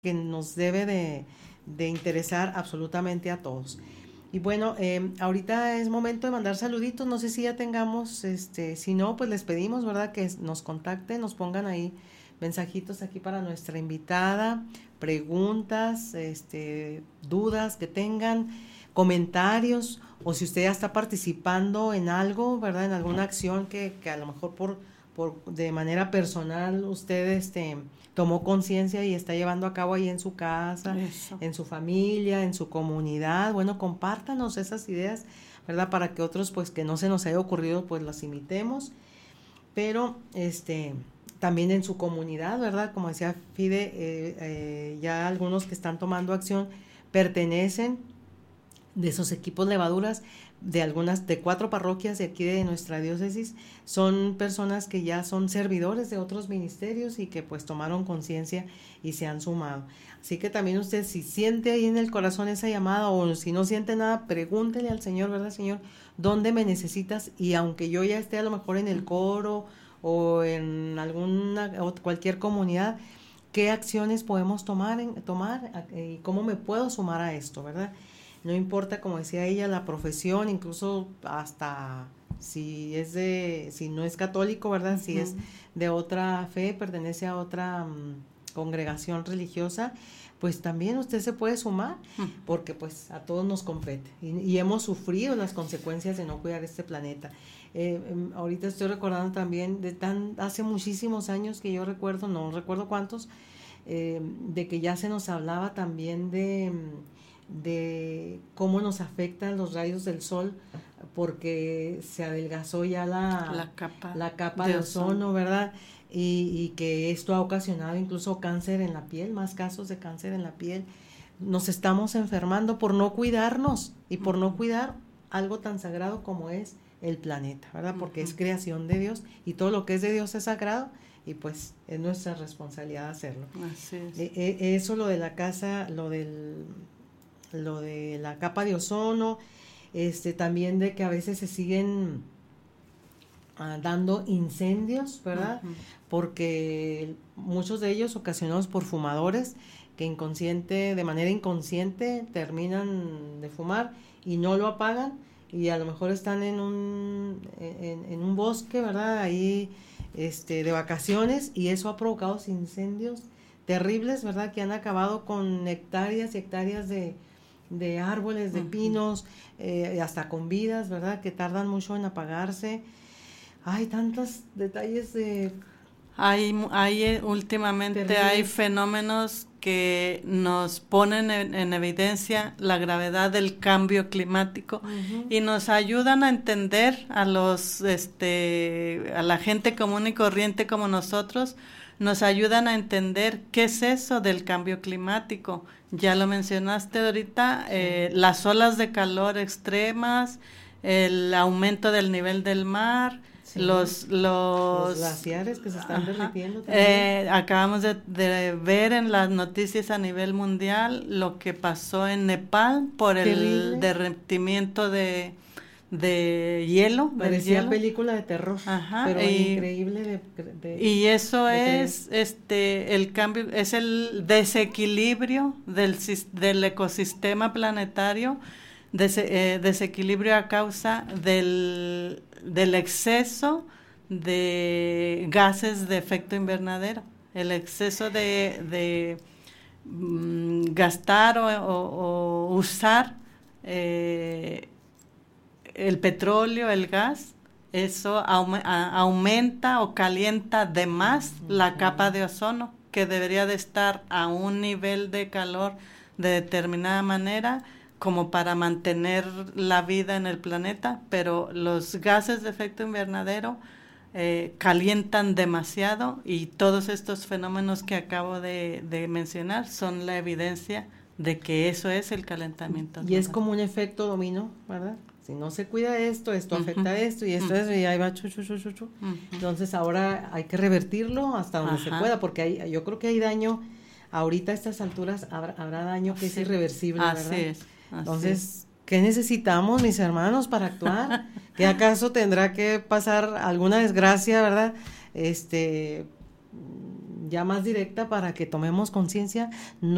que nos debe de interesar absolutamente a todos. Y bueno, ahorita es momento de mandar saluditos, no sé si ya tengamos, si no, pues les pedimos, ¿verdad? Que nos contacten, nos pongan ahí mensajitos aquí para nuestra invitada, preguntas, dudas que tengan, comentarios, o si usted ya está participando en algo, ¿verdad? En alguna acción que a lo mejor de manera personal usted tomó conciencia y está llevando a cabo ahí en su casa, Eso. en su familia, en su comunidad. Bueno, compártanos esas ideas, ¿verdad? Para que otros, pues, que no se nos haya ocurrido, pues las imitemos. Pero, también en su comunidad, ¿verdad? Como decía Fide, ya algunos que están tomando acción pertenecen de esos equipos levaduras de 4 parroquias de aquí de nuestra diócesis. Son personas que ya son servidores de otros ministerios y que pues tomaron conciencia y se han sumado. Así que también usted, si siente ahí en el corazón esa llamada, o si no siente nada, pregúntele al Señor, ¿verdad, Señor? ¿Dónde me necesitas? Y aunque yo ya esté a lo mejor en el coro o en cualquier comunidad, ¿qué acciones podemos tomar y cómo me puedo sumar a esto, ¿verdad? No importa, como decía ella, la profesión, incluso hasta si no es católico, ¿verdad? Si es de otra fe, pertenece a otra congregación religiosa, pues también usted se puede sumar, porque pues a todos nos compete y hemos sufrido las consecuencias de no cuidar este planeta. Ahorita estoy recordando también hace muchísimos años que yo recuerdo, no recuerdo cuántos, de que ya se nos hablaba también de cómo nos afectan los rayos del sol, porque se adelgazó ya la capa de ozono, ¿verdad? Y que esto ha ocasionado incluso cáncer en la piel, más casos de cáncer en la piel. Nos estamos enfermando por no cuidarnos y por no cuidar algo tan sagrado como es el planeta, ¿verdad? Porque es creación de Dios y todo lo que es de Dios es sagrado y pues es nuestra responsabilidad hacerlo. Así es. Eso, lo de la casa, lo de la capa de ozono, también de que a veces se siguen dando incendios, ¿verdad? Porque muchos de ellos ocasionados por fumadores que de manera inconsciente terminan de fumar y no lo apagan, y a lo mejor están en un bosque, ¿verdad? Ahí de vacaciones, y eso ha provocado incendios terribles, ¿verdad? Que han acabado con hectáreas y hectáreas de árboles, de pinos, hasta con vidas, ¿verdad? Que tardan mucho en apagarse. Hay tantos detalles Últimamente terribles. hay fenómenos que nos ponen en evidencia la gravedad del cambio climático y nos ayudan a entender a la gente común y corriente como nosotros, nos ayudan a entender qué es eso del cambio climático. Ya lo mencionaste ahorita, las olas de calor extremas, el aumento del nivel del mar, los glaciares que se están derritiendo también. Acabamos de ver en las noticias a nivel mundial lo que pasó en Nepal por el derretimiento de hielo. Parecía película de terror, pero increíble y eso es el cambio, es el desequilibrio del ecosistema planetario, desequilibrio a causa del exceso de gases de efecto invernadero, el exceso de gastar o usar el petróleo, el gas. Eso aumenta o calienta de más la capa de ozono, que debería de estar a un nivel de calor de determinada manera como para mantener la vida en el planeta, pero los gases de efecto invernadero calientan demasiado, y todos estos fenómenos que acabo de mencionar son la evidencia de que eso es el calentamiento global. Y es como un efecto dominó, ¿verdad? Si no se cuida esto afecta a esto, y esto y ahí va chu. Entonces ahora hay que revertirlo hasta donde se pueda, porque yo creo que hay daño, ahorita a estas alturas habrá daño que es irreversible, ¿verdad? Así es. Entonces, ¿qué necesitamos, mis hermanos, para actuar? ¿Qué acaso tendrá que pasar alguna desgracia, verdad? Ya más directa para que tomemos conciencia? No.